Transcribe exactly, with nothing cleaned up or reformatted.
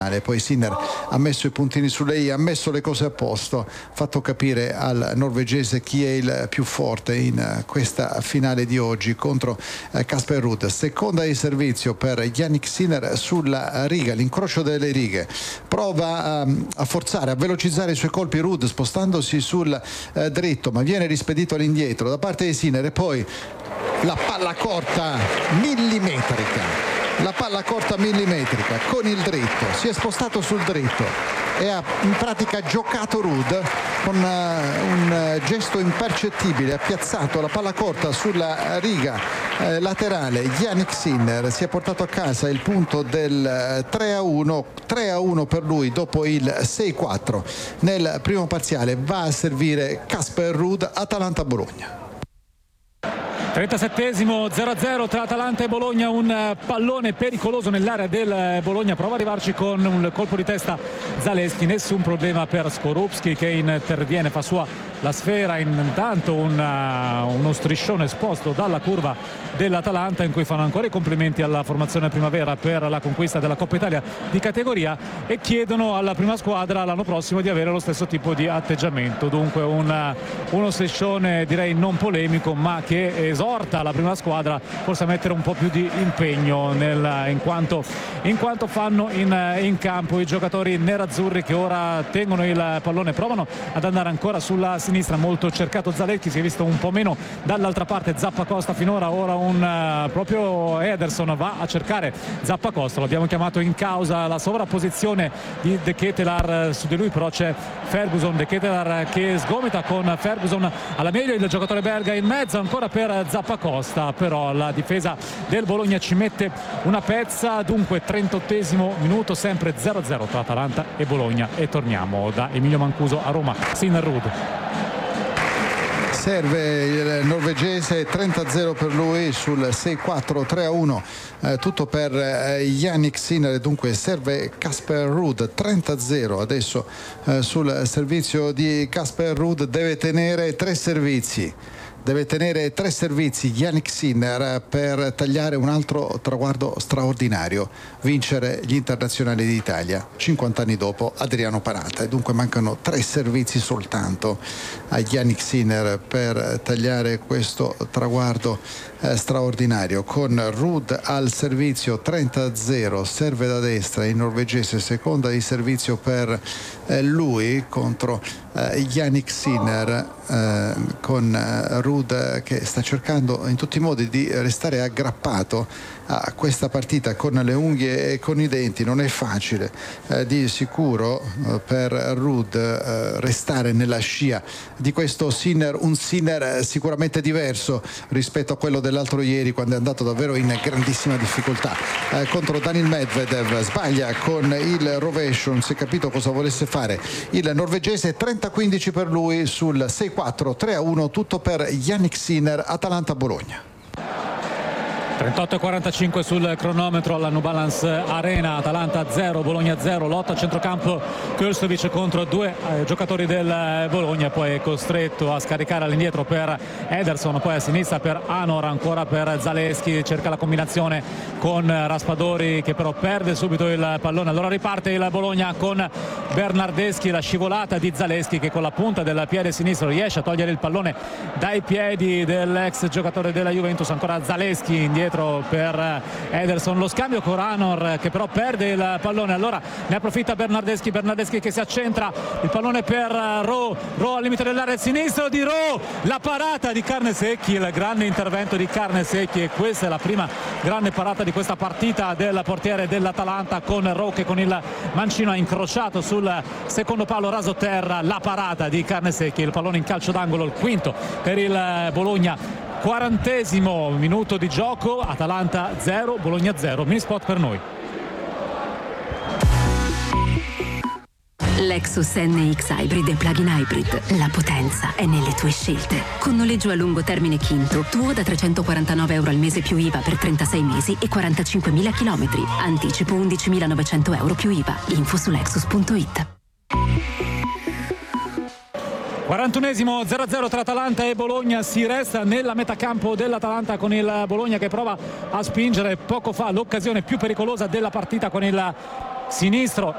Poi Sinner ha messo i puntini sulle i, ha messo le cose a posto, ha fatto capire al norvegese chi è il più forte in questa finale di oggi contro Casper Ruud. Seconda di servizio per Jannik Sinner sulla riga, l'incrocio delle righe, prova um, a forzare, a velocizzare i suoi colpi Ruud spostandosi sul uh, dritto, ma viene rispedito all'indietro da parte di Sinner e poi la palla corta millimetrica. La palla corta millimetrica con il dritto, si è spostato sul dritto e ha in pratica giocato Ruud con uh, un uh, gesto impercettibile, ha piazzato la palla corta sulla riga uh, laterale. Jannik Sinner si è portato a casa il punto del uh, tre a uno, tre a uno per lui dopo il sei a quattro nel primo parziale. Va a servire Casper Ruud, Atalanta-Bologna. trentasettesimo, zero a zero tra Atalanta e Bologna, un pallone pericoloso nell'area del Bologna, prova ad arrivarci con un colpo di testa Zalewski, nessun problema per Skorupski che interviene, fa sua la sfera, intanto una, uno striscione esposto dalla curva dell'Atalanta in cui fanno ancora i complimenti alla formazione primavera per la conquista della Coppa Italia di categoria e chiedono alla prima squadra l'anno prossimo di avere lo stesso tipo di atteggiamento, dunque una, uno striscione direi non polemico ma che esorta la prima squadra forse a mettere un po' più di impegno nel, in, quanto, in quanto fanno in, in campo i giocatori nerazzurri che ora tengono il pallone, provano ad andare ancora sulla sinistra, molto cercato Zalewski, si è visto un po' meno dall'altra parte Zappacosta finora, ora un uh, proprio Ederson va a cercare Zappacosta, l'abbiamo chiamato in causa la sovrapposizione di De Ketelaar su di lui, però c'è Ferguson, De Ketelaar che sgomita con Ferguson alla meglio, il giocatore belga in mezzo ancora per Zappacosta, però la difesa del Bologna ci mette una pezza, dunque trentottesimo minuto, sempre zero a zero tra Atalanta e Bologna e torniamo da Emilio Mancuso a Roma. Sinner Ruud. Serve il norvegese, trenta a zero per lui sul sei a quattro, tre a uno, eh, tutto per eh, Jannik Sinner, dunque serve Casper Ruud, trenta a zero adesso eh, sul servizio di Casper Ruud, deve tenere tre servizi. Deve tenere tre servizi Jannik Sinner per tagliare un altro traguardo straordinario, vincere gli internazionali d'Italia cinquanta anni dopo Adriano Panatta, e dunque mancano tre servizi soltanto a Jannik Sinner per tagliare questo traguardo eh, straordinario, con Ruud al servizio, trenta a zero, serve da destra il norvegese, seconda di servizio per eh, lui contro eh, Jannik Sinner, eh, con eh, Ruud che sta cercando in tutti i modi di restare aggrappato a questa partita con le unghie e con i denti. Non è facile eh, di sicuro eh, per Ruud eh, restare nella scia di questo Sinner, un Sinner sicuramente diverso rispetto a quello dell'altro ieri, quando è andato davvero in grandissima difficoltà eh, contro Daniil Medvedev. Sbaglia con il rovescio, non si è capito cosa volesse fare il norvegese, trenta a quindici per lui sul sei a quattro, tre a uno, tutto per Jannik Sinner, Atalanta-Bologna. trentotto e quarantacinque sul cronometro alla New Balance Arena, Atalanta zero, Bologna zero, lotta a centrocampo Krstovic contro due eh, giocatori del Bologna, poi è costretto a scaricare all'indietro per Ederson, poi a sinistra per Anor, ancora per Zalewski, cerca la combinazione con Raspadori che però perde subito il pallone, allora riparte il Bologna con Bernardeschi, la scivolata di Zalewski che con la punta del piede sinistro riesce a togliere il pallone dai piedi dell'ex giocatore della Juventus, ancora Zalewski indietro per Ederson, lo scambio con Anor che però perde il pallone, allora ne approfitta Bernardeschi, Bernardeschi che si accentra, il pallone per Ro, Ro al limite dell'area sinistro di Ro, la parata di Carnesecchi, il grande intervento di Carnesecchi, e questa è la prima grande parata di questa partita del portiere dell'Atalanta, con Ro che con il mancino ha incrociato sul secondo palo raso terra, la parata di Carnesecchi, il pallone in calcio d'angolo, il quinto per il Bologna. quarantesimo minuto di gioco, Atalanta zero, Bologna zero, minispot per noi. Lexus N X Hybrid e Plug-in Hybrid. La potenza è nelle tue scelte. Con noleggio a lungo termine Quinto, tuo da trecentoquarantanove euro al mese più I V A per trentasei mesi e quarantacinquemila chilometri. Anticipo undicimilanovecento euro più I V A. Info su lexus punto it. quarantunesimo, zero a zero tra Atalanta e Bologna, si resta nella metacampo dell'Atalanta con il Bologna che prova a spingere, poco fa l'occasione più pericolosa della partita con il sinistro